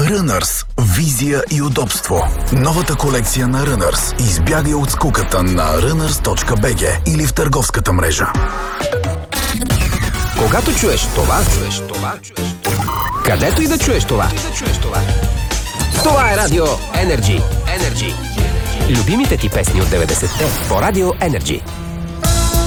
Runners. Визия и удобство. Новата колекция на Runners. Избягай от скуката на runners.bg или в търговската мрежа. Когато чуеш това, където и да чуеш това. Това е Радио Energy. Любимите ти песни от 90-те по Радио Energy.